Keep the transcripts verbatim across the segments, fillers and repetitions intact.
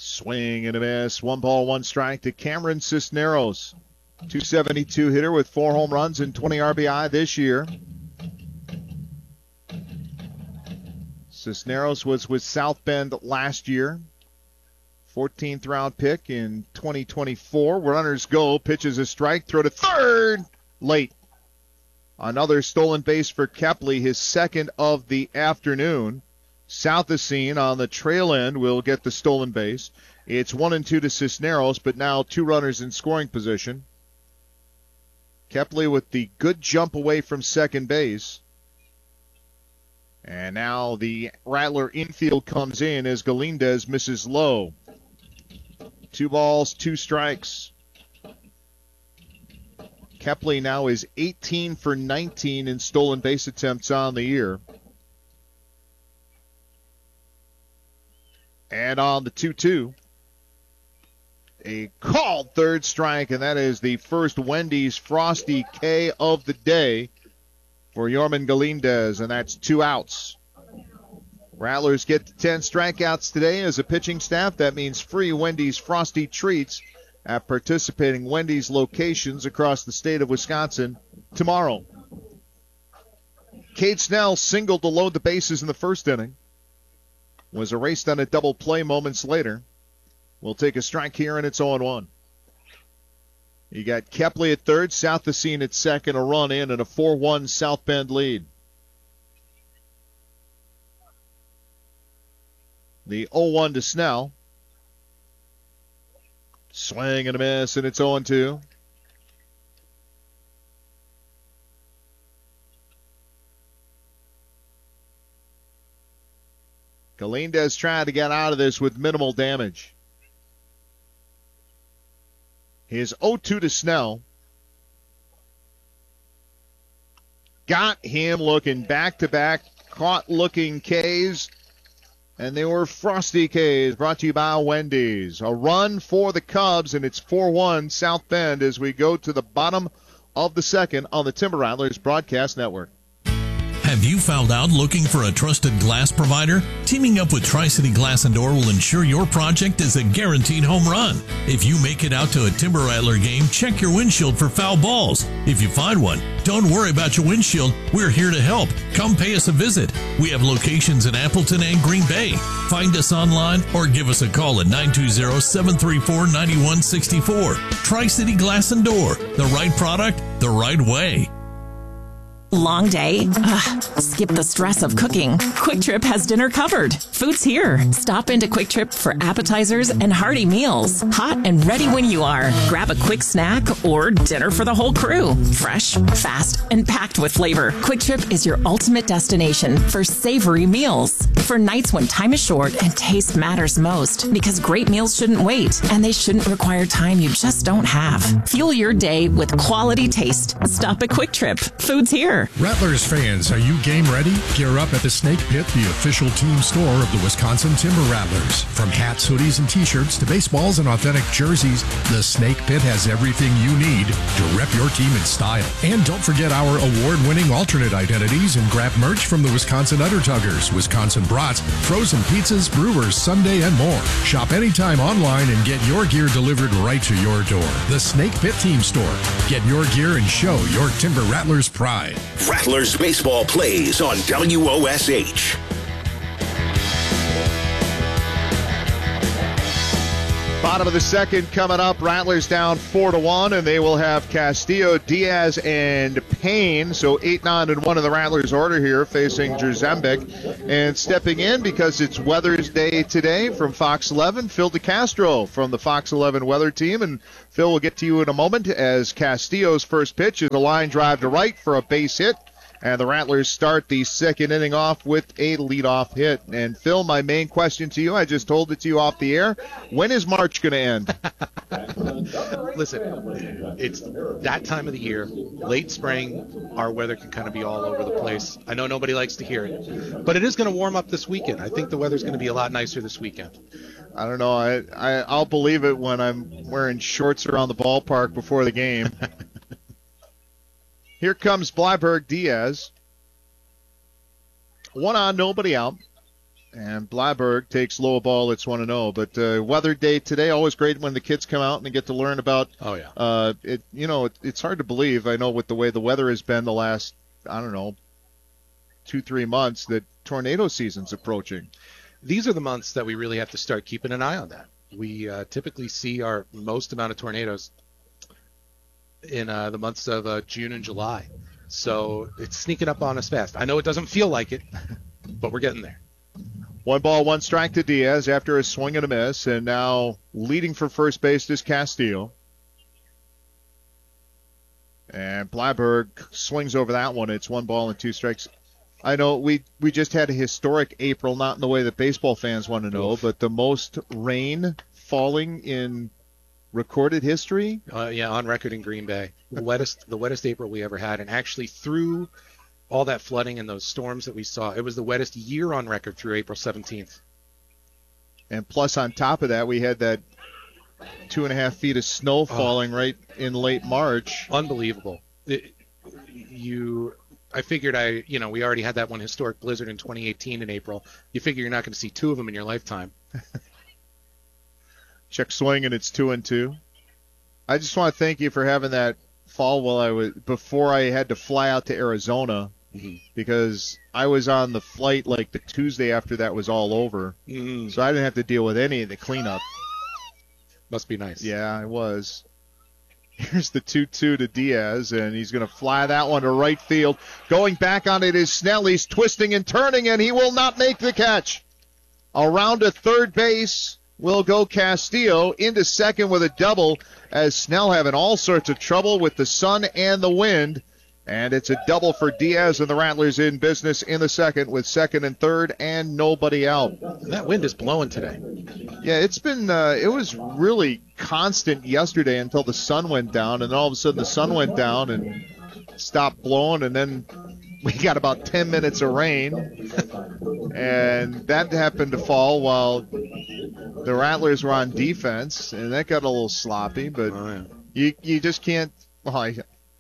Swing and a miss. One ball, one strike to Cameron Cisneros. two seventy-two hitter with four home runs and twenty R B I this year. Cisneros was with South Bend last year. fourteenth round pick in twenty twenty-four. Runners go. Pitches a strike. Throw to third. Late. Another stolen base for Kepley, his second of the afternoon. Southacene on the trail end will get the stolen base. It's one and two to Cisneros, but now two runners in scoring position. Kepley with the good jump away from second base. And now the Rattler infield comes in as Galindez misses low. Two balls, two strikes. Kepley now is eighteen for nineteen in stolen base attempts on the year. And on the two two, a called third strike, and that is the first Wendy's Frosty K of the day for Yorman Galindez, and that's two outs. Rattlers get to ten strikeouts today as a pitching staff. That means free Wendy's Frosty treats at participating Wendy's locations across the state of Wisconsin tomorrow. Cade Snell singled to load the bases in the first inning. Was erased on a double play moments later. We'll take a strike here, and it's oh one. You got Kepley at third, Southacene at second, a run in, and a four one South Bend lead. The oh one to Snell. Swing and a miss, and it's oh two. Galindez trying to get out of this with minimal damage. His oh two to Snell. Got him looking back-to-back, caught-looking K's. And they were Frosty K's, brought to you by Wendy's. A run for the Cubs, and it's four one South Bend as we go to the bottom of the second on the Timber Rattlers Broadcast Network. Have you found out looking for a trusted glass provider? Teaming up with Tri-City Glass and Door will ensure your project is a guaranteed home run. If you make it out to a Timber Rattler game, check your windshield for foul balls. If you find one, don't worry about your windshield. We're here to help. Come pay us a visit. We have locations in Appleton and Green Bay. Find us online or give us a call at nine two zero, seven three four, nine one six four. Tri-City Glass and Door. The right product, the right way. Long day? Ugh, skip the stress of cooking. Quick Trip has dinner covered. Food's here. Stop into Quick Trip for appetizers and hearty meals. Hot and ready when you are. Grab a quick snack or dinner for the whole crew. Fresh, fast, and packed with flavor. Quick Trip is your ultimate destination for savory meals. For nights when time is short and taste matters most. Because great meals shouldn't wait, and they shouldn't require time you just don't have. Fuel your day with quality taste. Stop at Quick Trip. Food's here. Rattlers fans, are you game ready? Gear up at the Snake Pit, the official team store of the Wisconsin Timber Rattlers. From hats, hoodies, and t-shirts to baseballs and authentic jerseys, the Snake Pit has everything you need to rep your team in style. And don't forget our award-winning alternate identities and grab merch from the Wisconsin Undertuggers, Wisconsin Brats, frozen pizzas, brewers, Sunday, and more. Shop anytime online and get your gear delivered right to your door. The Snake Pit Team Store. Get your gear and show your Timber Rattlers pride. Rattlers baseball plays on W O S H. Bottom of the second coming up. Rattlers down four to one, and they will have Castillo, Diaz, and Payne. So eight, nine, and one in the Rattlers order here, facing Drzembeck. And stepping in because it's Weather's Day today from Fox eleven, Phil DeCastro from the Fox eleven weather team. And Phil will get to you in a moment as Castillo's first pitch is a line drive to right for a base hit. And the Rattlers start the second inning off with a leadoff hit. And, Phil, my main question to you, I just told it to you off the air. When is March going to end? Listen, it's that time of the year, late spring, our weather can kind of be all over the place. I know nobody likes to hear it, but it is going to warm up this weekend. I think the weather's going to be a lot nicer this weekend. I don't know. I, I, I'll believe it when I'm wearing shorts around the ballpark before the game. Here comes Bleiberg Diaz. One on, nobody out. And Blyberg takes low ball. It's one and oh. But uh, weather day today, always great when the kids come out and they get to learn about. Oh yeah. Uh, it you know it, it's hard to believe. I know with the way the weather has been the last I don't know two three months that tornado season's approaching. These are the months that we really have to start keeping an eye on that. We uh, typically see our most amount of tornadoes in uh, the months of uh, June and July. So it's sneaking up on us fast. I know it doesn't feel like it, but we're getting there. One ball, one strike to Diaz after a swing and a miss, and now leading for first base is Castillo. And Blyberg swings over that one. It's one ball and two strikes. I know we, we just had a historic April, not in the way that baseball fans want to know, Oof. but the most rain falling in recorded history. Uh, yeah, on record in Green Bay. The wettest, the wettest April we ever had, and actually through all that flooding and those storms that we saw, it was the wettest year on record through April seventeenth. And plus on top of that, we had that two and a half feet of snow falling oh. right in late March. Unbelievable. It, you, I figured I, you know, we already had that one historic blizzard in twenty eighteen in April. You figure you're not going to see two of them in your lifetime. Check swing, and it's two and two. I just want to thank you for having that fall while I was before I had to fly out to Arizona, mm-hmm. because I was on the flight like the Tuesday after that was all over, mm-hmm. so I didn't have to deal with any of the cleanup. Must be nice. Yeah, it was. Here's the two two to Diaz, and he's going to fly that one to right field. Going back on it is Snell. He's twisting and turning, and he will not make the catch. Around to third base will go Castillo, into second with a double, as Snell having all sorts of trouble with the sun and the wind. And it's a double for Diaz, and the Rattlers in business in the second with second and third and nobody out. That wind is blowing today. Yeah, it's been, uh, it was really constant yesterday until the sun went down, and all of a sudden the sun went down and stopped blowing, and then we got about ten minutes of rain, and that happened to fall while the Rattlers were on defense, and that got a little sloppy, but oh, yeah. you you just can't, well, I,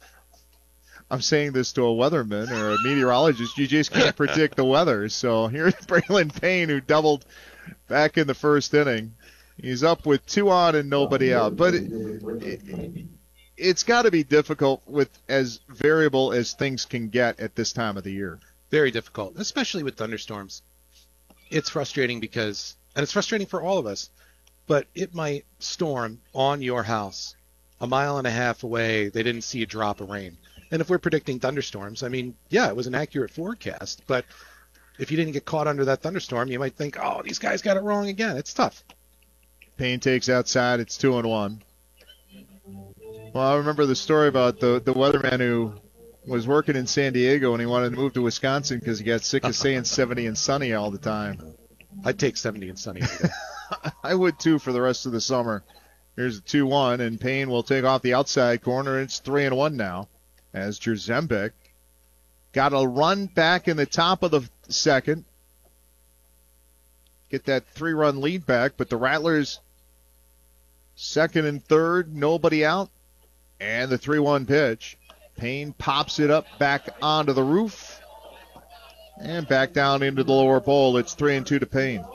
I'm saying this to a weatherman or a meteorologist, you just can't predict the weather. So here's Braylon Payne, who doubled back in the first inning. He's up with two on and nobody out. But it, it, it's got to be difficult with as variable as things can get at this time of the year. Very difficult, especially with thunderstorms. It's frustrating because, and it's frustrating for all of us, but it might storm on your house. A mile and a half away, they didn't see a drop of rain. And if we're predicting thunderstorms, I mean, yeah, it was an accurate forecast, but if you didn't get caught under that thunderstorm, you might think, oh, these guys got it wrong again. It's tough. Payne takes outside. It's two and one. Well, I remember the story about the, the weatherman who was working in San Diego and he wanted to move to Wisconsin because he got sick of saying seventy and sunny all the time. I'd take seventy and sunny every day. I would, too, for the rest of the summer. Here's a two one, and Payne will take off the outside corner. It's three and one now, as Jerzembic got a run back in the top of the second. Get that three-run lead back, but the Rattlers second and third, nobody out, and the three one pitch. Payne pops it up back onto the roof and back down into the lower bowl. It's three and two to Payne.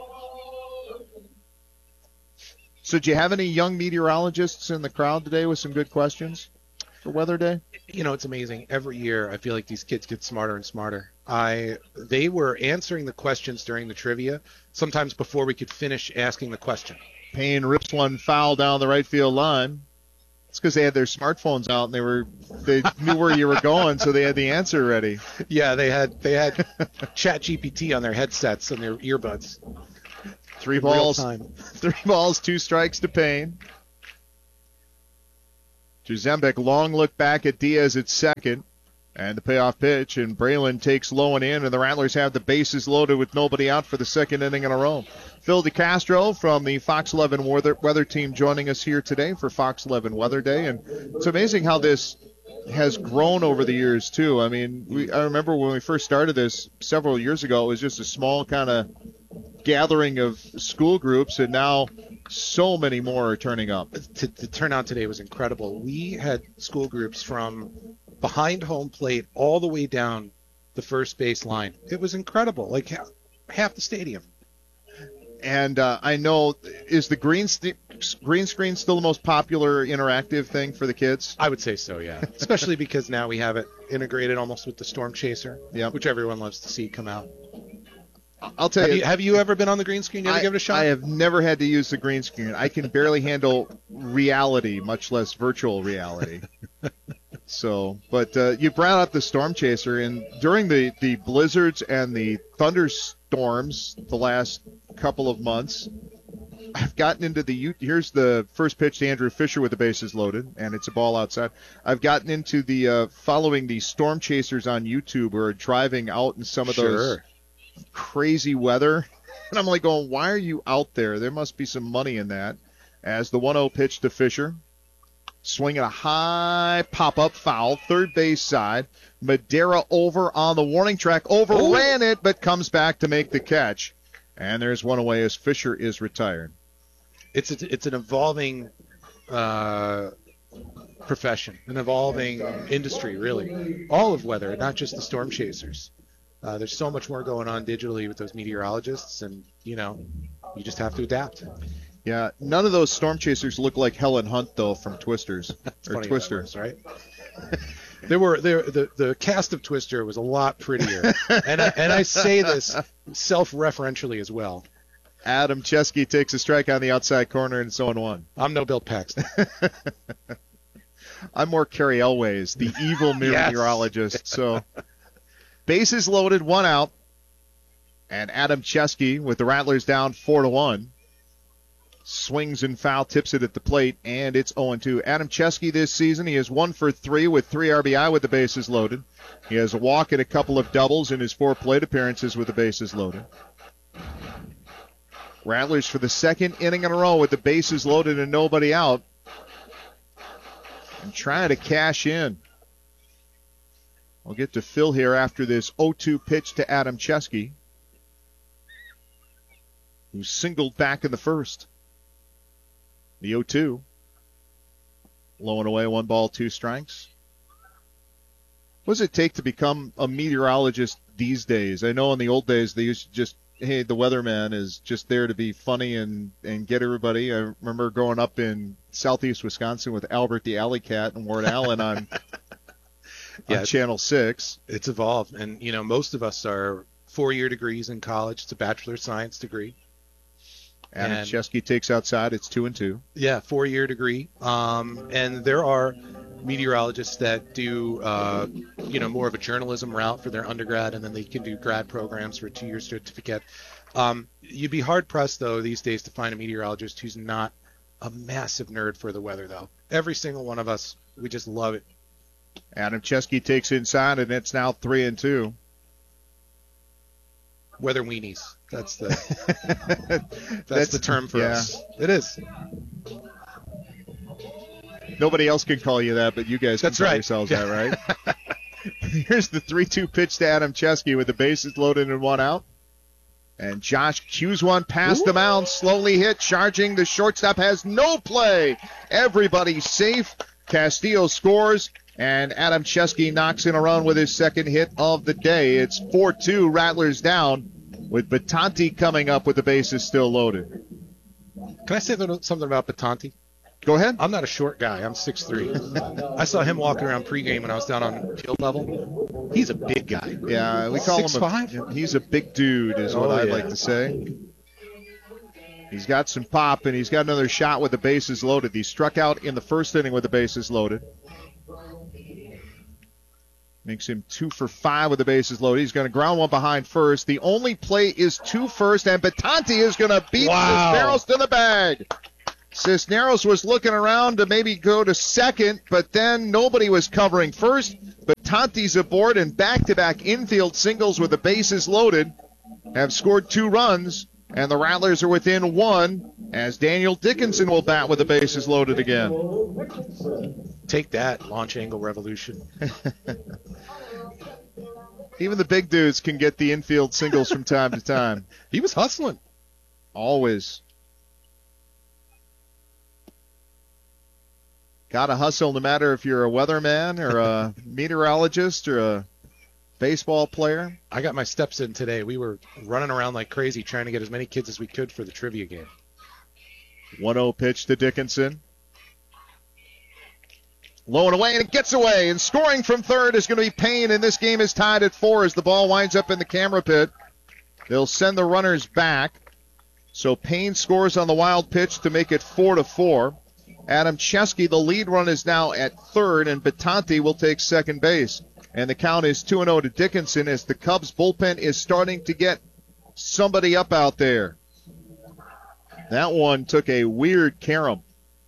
So do you have any young meteorologists in the crowd today with some good questions for Weather Day? You know, it's amazing. Every year I feel like these kids get smarter and smarter. I They were answering the questions during the trivia, sometimes before we could finish asking the question. Payne rips one foul down the right field line. It's because they had their smartphones out and they were they knew where you were going, so they had the answer ready. Yeah, they had they had Chat G P T on their headsets and their earbuds. Three balls, three balls, two strikes to Payne. Jerzembic, long look back at Diaz at second. And the payoff pitch, and Braylon takes low and in, and the Rattlers have the bases loaded with nobody out for the second inning in a row. Phil DeCastro from the Fox eleven weather, weather team joining us here today for Fox eleven Weather Day. And it's amazing how this has grown over the years, too. I mean, we, I remember when we first started this several years ago, it was just a small kind of gathering of school groups, and now so many more are turning up. The, the turnout today was incredible. We had school groups from behind home plate all the way down the first base line. It was incredible, like half, half the stadium. And uh, I know, is the green st- green screen still the most popular interactive thing for the kids? I would say so, yeah. Especially because now we have it integrated almost with the Storm Chaser, Yep. which everyone loves to see come out. I'll tell Have you, you, have you ever been on the green screen? You ever I, give it a shot? I have never had to use the green screen. I can barely handle reality, much less virtual reality. So, but uh, you brought up the Storm Chaser, and during the, the blizzards and the thunderstorms the last couple of months, I've gotten into the – here's the first pitch to Andrew Fisher with the bases loaded, and it's a ball outside. I've gotten into the uh, following the Storm Chasers on YouTube or driving out in some of those Sure. crazy weather. And I'm like going, why are you out there? There must be some money in that. As the one oh pitch to Fisher. Swinging a high pop-up foul, third base side. Madera over on the warning track, overran it, but comes back to make the catch. And there's one away as Fisher is retired. It's a, it's an evolving uh, profession, an evolving industry, really. All of weather, not just the Storm Chasers. Uh, there's so much more going on digitally with those meteorologists, and, you know, you just have to adapt. Yeah, none of those Storm Chasers look like Helen Hunt, though, from Twisters. It's or funny Twister. how that works, right? There were there the the cast of Twister was a lot prettier, and I, and I say this self-referentially as well. Adam Chesky takes a strike on the outside corner, and it's oh one. I'm no Bill Paxton. I'm more Carrie Elways, the evil Yes. meteorologist. So, bases loaded, one out, and Adam Chesky with the Rattlers down four to one. Swings and foul, tips it at the plate, and it's oh two. Adam Chesky this season, he is one for three with three R B I with the bases loaded. He has a walk and a couple of doubles in his four plate appearances with the bases loaded. Rattlers for the second inning in a row with the bases loaded and nobody out. And trying to cash in. We'll get to Phil here after this oh two pitch to Adam Chesky, who singled back in the first. The oh two. Low and away, one ball, two strikes. What does it take to become a meteorologist these days? I know in the old days they used to just, hey, the weatherman is just there to be funny and, and get everybody. I remember growing up in southeast Wisconsin with Albert the Alley Cat and Ward Allen on, Yeah, on Channel six. It's evolved, and you know most of us are four-year degrees in college. It's a bachelor of science degree. Adam And- Chesky takes outside. It's two and two. Yeah, four-year degree. Um, and there are meteorologists that do, uh, you know, more of a journalism route for their undergrad, and then they can do grad programs for a two-year certificate. Um, you'd be hard-pressed, though, these days to find a meteorologist who's not a massive nerd for the weather, though. Every single one of us, we just love it. Adam Chesky takes inside, and it's now three and two. Weather weenies. That's the that's, That's- the term for yeah. us. It is. Nobody else can call you that, but you guys can That's call right. yourselves Yeah. that, right? Here's the three two pitch to Adam Chesky with the bases loaded and one out. And Josh cues one past the mound, slowly hit, charging. The shortstop has no play. Everybody's safe. Castillo scores, and Adam Chesky knocks in a run with his second hit of the day. It's four two, Rattlers down, with Batanti coming up with the bases still loaded. Can I say something about Batanti? Go ahead. I'm not a short guy. I'm six three. I saw him walking around pregame when I was down on field level. He's a big guy. Yeah, we call six him a, five? he's a big dude is what Oh, I'd yeah. like to say. He's got some pop, and he's got another shot with the bases loaded. He struck out in the first inning with the bases loaded. Makes him two for five with the bases loaded. He's going to ground one behind first. The only play is two first, and Batanti is going to beat Wow. Cisneros to the bag. Cisneros was looking around to maybe go to second, but then nobody was covering first. Batanti's aboard, and back-to-back infield singles with the bases loaded have scored two runs, and the Rattlers are within one as Daniel Dickinson will bat with the bases loaded again. Take that, launch angle revolution. Even the big dudes can get the infield singles from time to time. He was hustling. Always. Got to hustle no matter if you're a weatherman or a meteorologist or a baseball player. I got my steps in today. We were running around like crazy trying to get as many kids as we could for the trivia game. one oh pitch to Dickinson. Low and away, and it gets away. And scoring from third is going to be Payne, and this game is tied at four as the ball winds up in the camera pit. They'll send the runners back. So Payne scores on the wild pitch to make it four to four. Adam Chesky, the lead run, is now at third, and Batanti will take second base. And the count is two and oh to Dickinson as the Cubs bullpen is starting to get somebody up out there. That one took a weird carom.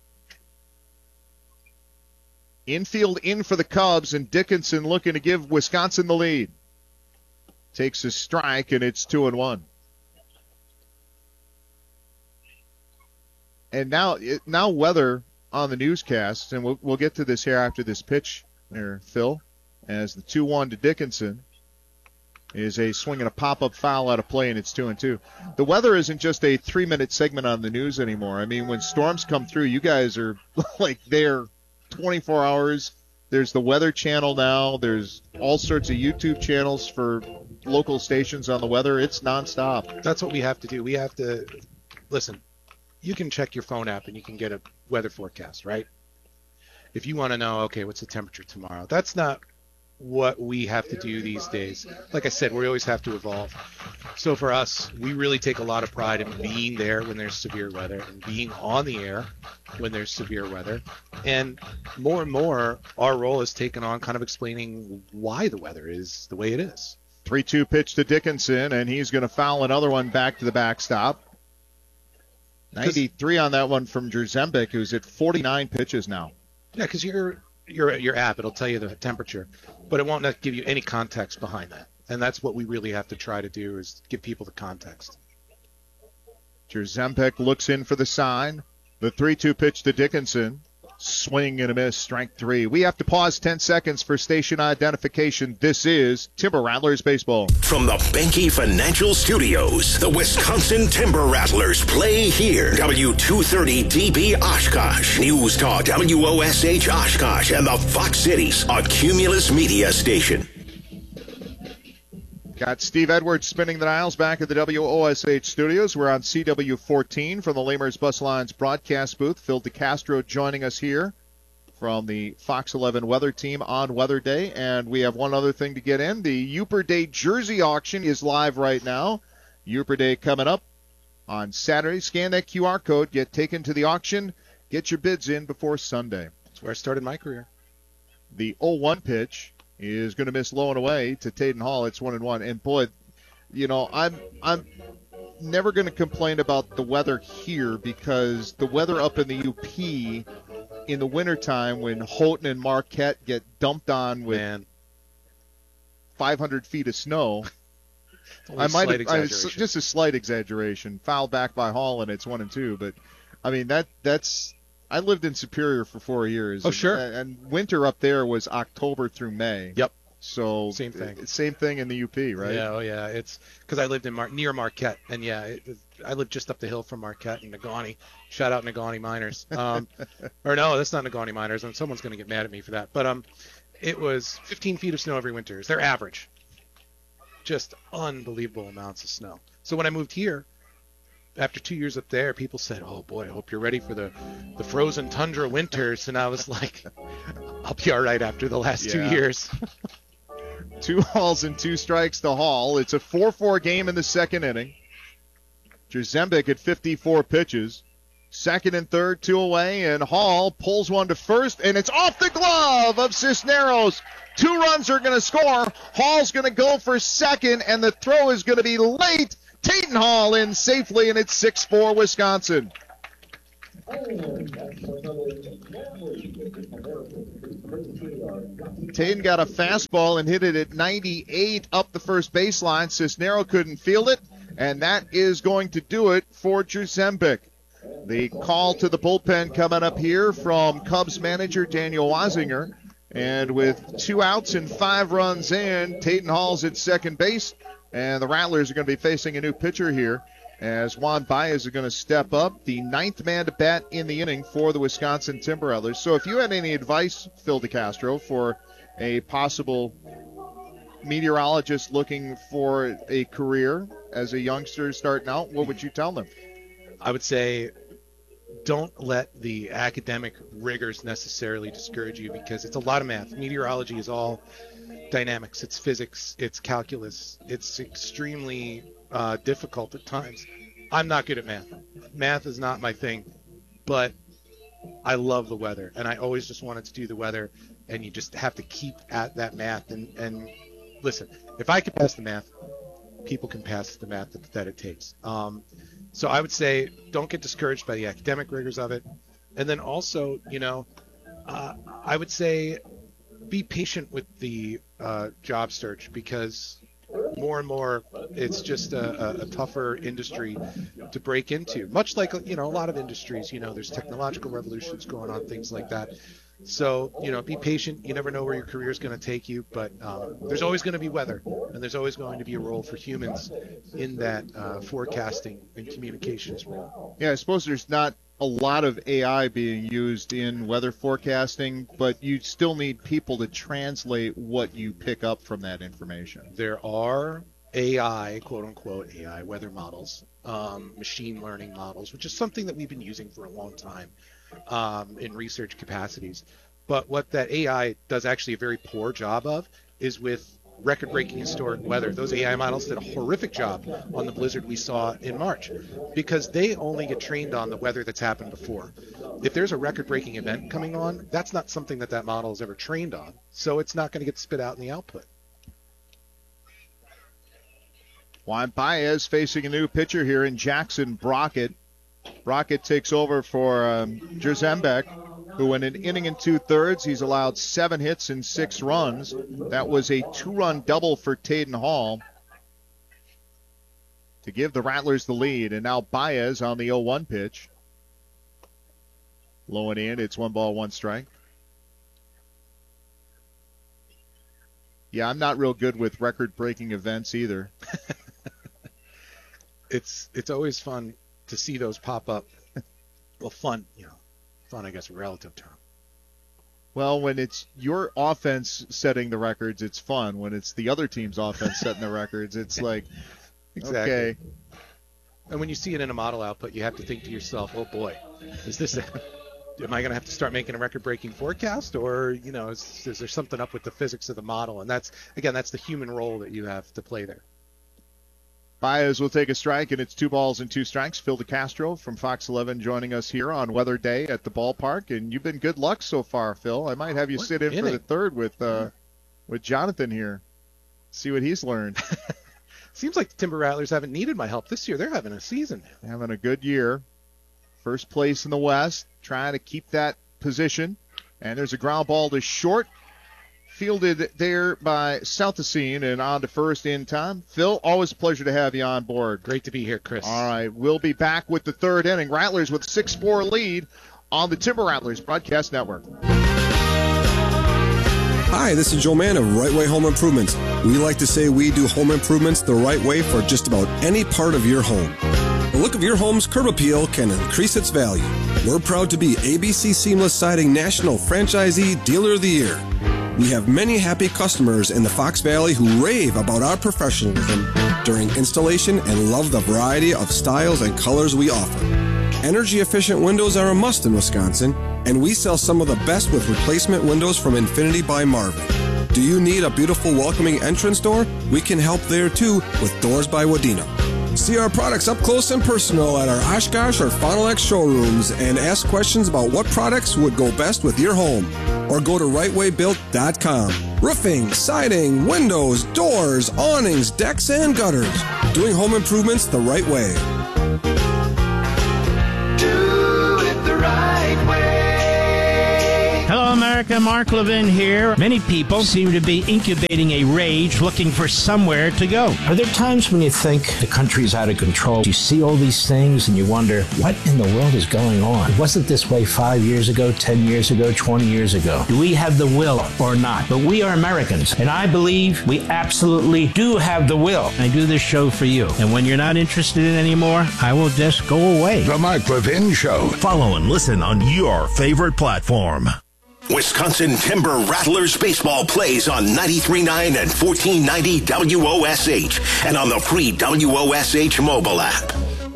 Infield in for the Cubs, and Dickinson looking to give Wisconsin the lead. Takes a strike, and it's two and one. And now, now weather on the newscast, and we'll, we'll get to this here after this pitch there, Phil, as the two one to Dickinson is a swing and a pop-up foul out of play, and it's two and two. The weather isn't just a three-minute segment on the news anymore. I mean, when storms come through, you guys are like there twenty-four hours. There's the Weather Channel now. There's all sorts of YouTube channels for local stations on the weather. It's nonstop. That's what we have to do. We have to listen. You can check your phone app and you can get a weather forecast, right? If you want to know, okay, what's the temperature tomorrow? That's not what we have to do these days. Like I said, we always have to evolve. So for us, we really take a lot of pride in being there when there's severe weather and being on the air when there's severe weather. And more and more, our role is taken on kind of explaining why the weather is the way it is. three two pitch to Dickinson, and he's going to foul another one back to the backstop. ninety-three on that one from Jerzembic, who's at forty-nine pitches now. Yeah, because your your your app, it'll tell you the temperature, but it won't give you any context behind that. And that's what we really have to try to do is give people the context. Jerzembic looks in for the sign. The three two pitch to Dickinson. Swing and a miss, strike three. We have to pause ten seconds for station identification. This is Timber Rattlers Baseball. From the Benke Financial Studios, the Wisconsin Timber Rattlers play here. W two thirty D B Oshkosh, News Talk W O S H Oshkosh, and the Fox Cities, a Cumulus media station. Got Steve Edwards spinning the dials back at the W O S H studios. We're on C W fourteen from the Lamers Bus Lines broadcast booth. Phil DeCastro joining us here from the Fox eleven weather team on Weather Day. And we have one other thing to get in. The Uper Day jersey auction is live right now. Uper Day coming up on Saturday. Scan that Q R code, get taken to the auction, get your bids in before Sunday. That's where I started my career. The oh one pitch is going to miss low and away to Taden Hall. It's one and one. And boy, you know, I'm I'm never going to complain about the weather here because the weather up in the U P in the wintertime when Houghton and Marquette get dumped on with Man. five hundred feet of snow. Only I might slight have, I, exaggeration. just a slight exaggeration. Fouled back by Hall, and it's one and two. But I mean that that's. I lived in Superior for four years. Oh, and, sure. And winter up there was October through May. Yep. So Same thing. Same thing in the U P, right? Yeah, oh yeah. It's because I lived in Mar- near Marquette, and yeah, it, I lived just up the hill from Marquette and Negaunee. Shout out Negaunee Miners. Um, or no, that's not Negaunee Miners, and someone's going to get mad at me for that. But um, it was fifteen feet of snow every winter. It's their average. Just unbelievable amounts of snow. So when I moved here, after two years up there, people said, "Oh boy, I hope you're ready for the, the frozen tundra winters." And I was like, "I'll be all right after the last Yeah. two years." Two balls and two strikes to Hall. It's a four four game in the second inning. Jerzembic at fifty-four pitches. Second and third, two away, and Hall pulls one to first, and it's off the glove of Cisneros. Two runs are going to score. Hall's going to go for second, and the throw is going to be late. Taden Hall in safely, and it's six four Wisconsin. Taden got a fastball and hit it at ninety-eight up the first baseline. Cisnero couldn't field it, and that is going to do it for Jerzembic. The call to the bullpen coming up here from Cubs manager Daniel Wazinger. And with two outs and five runs in, Taden Hall's at second base. And the Rattlers are going to be facing a new pitcher here as Juan Baez is going to step up, the ninth man to bat in the inning for the Wisconsin Timber Rattlers. So if you had any advice, Phil DeCastro, for a possible meteorologist looking for a career as a youngster starting out, what would you tell them? I would say don't let the academic rigors necessarily discourage you, because it's a lot of math. Meteorology is all dynamics. It's physics. It's calculus. It's extremely uh, difficult at times. I'm not good at math. Math is not my thing, but I love the weather, and I always just wanted to do the weather, and you just have to keep at that math. And, and listen, if I can pass the math, people can pass the math that, that it takes. Um, so I would say don't get discouraged by the academic rigors of it. And then also, you know, uh, I would say be patient with the uh, job search, because more and more it's just a, a, a tougher industry to break into, much like, you know, a lot of industries. You know, there's technological revolutions going on, things like that. So, you know, be patient. You never know where your career is going to take you, but um, there's always going to be weather, and there's always going to be a role for humans in that uh, forecasting and communications role. Yeah, I suppose there's not a lot of A I being used in weather forecasting, but you still need people to translate what you pick up from that information. There are A I, quote unquote, A I weather models, um, machine learning models, which is something that we've been using for a long time um, in research capacities. But what that A I does actually a very poor job of is with record-breaking historic weather. Those A I models did a horrific job on the blizzard we saw in March, because they only get trained on the weather that's happened before. If there's a record-breaking event coming on, that's not something that that model is ever trained on, so it's not going to get spit out in the output. Juan Baez facing a new pitcher here in Jackson Brockett. Brockett takes over for um, Jerzembeck, who in an inning and two-thirds, he's allowed seven hits and six runs. That was a two-run double for Taden Hall to give the Rattlers the lead. And now Baez on the oh one pitch. Low and in, it's one ball, one strike. Yeah, I'm not real good with record-breaking events either. It's it's always fun to see those pop up. Well, fun, you know, fun, I guess, a relative term. Well, when it's your offense setting the records, it's fun. When it's the other team's offense setting the records, it's like, exactly. Okay. And when you see it in a model output, you have to think to yourself, oh boy, is this a, am I going to have to start making a record-breaking forecast, or, you know, is, is there something up with the physics of the model? And that's, again, that's the human role that you have to play there. Baez will take a strike, and it's two balls and two strikes. Phil DeCastro from Fox eleven joining us here on Weather Day at the ballpark, and you've been good luck so far, Phil. I might have you what sit in inning? for the third with uh, with Jonathan here. See what he's learned. Seems like the Timber Rattlers haven't needed my help this year. They're having a season. Having a good year. First place in the West, trying to keep that position. And there's a ground ball to short. Fielded there by Southacene and on to first in time. Phil, always a pleasure to have you on board. Great to be here, Chris. All right, we'll be back with the third inning. Rattlers with six four lead on the Timber Rattlers Broadcast Network. Hi, this is Joe Mann of Right Way Home Improvements. We like to say we do home improvements the right way for just about any part of your home. The look of your home's curb appeal can increase its value. We're proud to be A B C Seamless Siding National Franchisee Dealer of the Year. We have many happy customers in the Fox Valley who rave about our professionalism during installation and love the variety of styles and colors we offer. Energy-efficient windows are a must in Wisconsin, and we sell some of the best with replacement windows from Infinity by Marvin. Do you need a beautiful, welcoming entrance door? We can help there, too, with Doors by Wadena. See our products up close and personal at our Oshkosh or Fond du Lac showrooms and ask questions about what products would go best with your home. Or go to right way built dot com. Roofing, siding, windows, doors, awnings, decks, and gutters. Doing home improvements the right way. Do it the right way. Hello, America. Mark Levin here. Many people seem to be incubating a rage looking for somewhere to go. Are there times when you think the country's out of control? You see all these things and you wonder, what in the world is going on? It wasn't this way five years ago, ten years ago, twenty years ago. Do we have the will or not? But we are Americans, and I believe we absolutely do have the will. I do this show for you. And when you're not interested in it anymore, I will just go away. The Mark Levin Show. Follow and listen on your favorite platform. Wisconsin Timber Rattlers baseball plays on ninety-three point nine and fourteen ninety W O S H and on the free W O S H mobile app.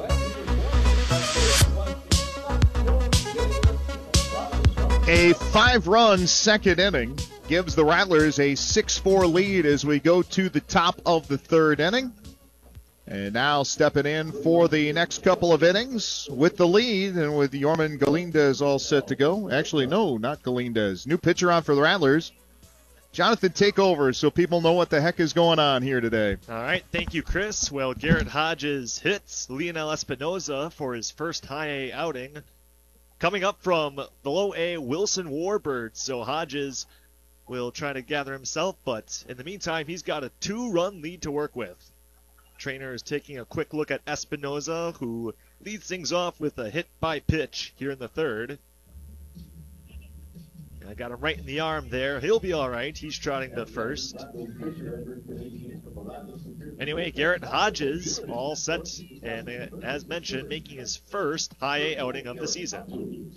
A five-run second inning gives the Rattlers a six four lead as we go to the top of the third inning. And now stepping in for the next couple of innings with the lead and with Yorman Galindez all set to go. Actually, no, not Galindez. New pitcher on for the Rattlers. Jonathan, take over so people know what the heck is going on here today. All right, thank you, Chris. Well, Garrett Hodges hits Leonel Espinoza for his first high A outing. Coming up from the low A, Wilson Warbirds. So Hodges will try to gather himself, but in the meantime, he's got a two-run lead to work with. Trainer is taking a quick look at Espinoza, who leads things off with a hit by pitch here in the third. I got him right in the arm there. He'll be all right. He's trotting to first. Anyway, Garrett Hodges all set, and as mentioned, making his first high A outing of the season.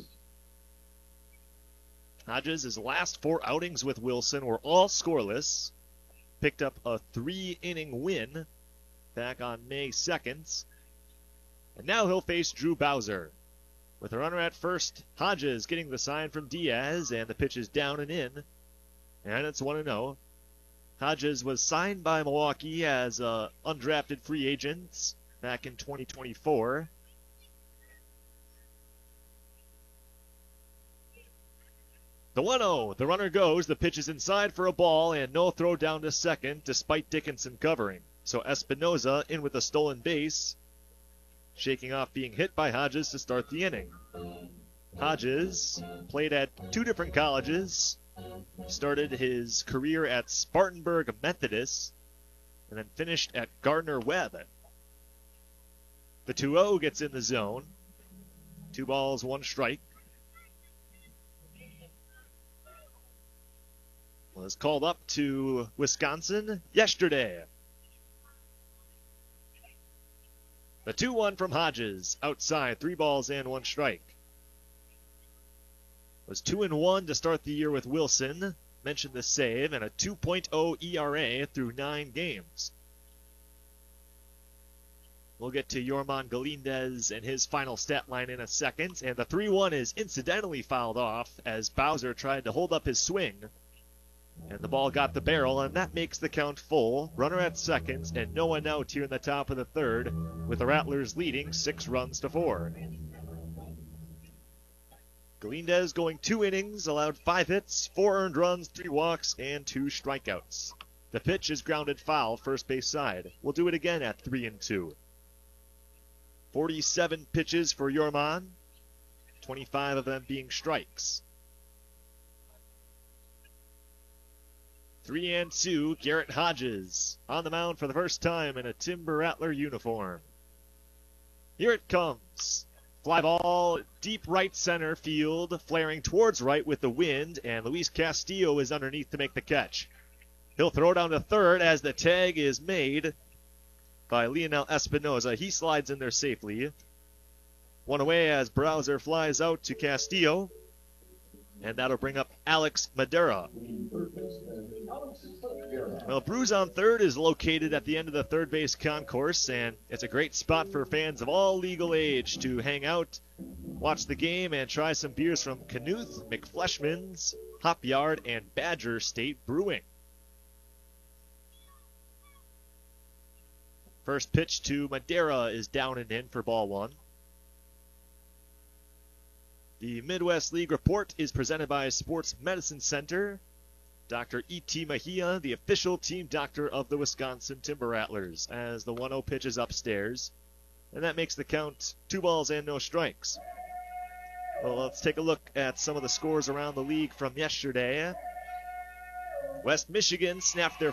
Hodges' his last four outings with Wilson were all scoreless. Picked up a three-inning win back on May second. And now he'll face Drew Bowser. With a runner at first, Hodges getting the sign from Diaz, and the pitch is down and in. And it's one and oh. Hodges was signed by Milwaukee as an undrafted free agent back in twenty twenty-four. The one oh, the runner goes, the pitch is inside for a ball, and no throw down to second despite Dickinson covering. So Espinoza in with a stolen base, shaking off being hit by Hodges to start the inning. Hodges played at two different colleges, started his career at Spartanburg Methodist, and then finished at Gardner-Webb. The two oh gets in the zone. Two balls, one strike. Was called up to Wisconsin yesterday. The two one from Hodges, outside, three balls and one strike. Was two and one to start the year with Wilson. Mentioned the save and a two point oh E R A through nine games. We'll get to Yorman Galindez and his final stat line in a second. And the three one is incidentally fouled off as Bowser tried to hold up his swing. And the ball got the barrel, and that makes the count full. Runner at second, and no one out here in the top of the third, with the Rattlers leading six runs to four. Galindez going two innings, allowed five hits, four earned runs, three walks, and two strikeouts. The pitch is grounded foul, first base side. We'll do it again at three and two. forty-seven pitches for Yorman, twenty-five of them being strikes. Three and two, Garrett Hodges on the mound for the first time in a Timber Rattler uniform. Here it comes. Fly ball, deep right center field, flaring towards right with the wind, and Luis Castillo is underneath to make the catch. He'll throw down to third as the tag is made by Leonel Espinoza. He slides in there safely. One away as Bowser flies out to Castillo. And that'll bring up Alex Madera. Well, Brews on Third is located at the end of the third base concourse, and it's a great spot for fans of all legal age to hang out, watch the game, and try some beers from Knuth, McFleshman's, Hop Yard, and Badger State Brewing. First pitch to Madera is down and in for ball one. The Midwest League Report is presented by Sports Medicine Center. Doctor E T. Mejia, the official team doctor of the Wisconsin Timber Rattlers, as the one oh pitch is upstairs. And that makes the count two balls and no strikes. Well, let's take a look at some of the scores around the league from yesterday. West Michigan snapped their